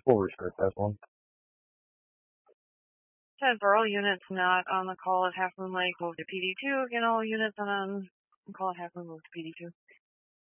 We'll restart that one. Said for all units not on the call at Half Moon Lake, move to PD2. Again, all units on call at Half Moon, move to PD2.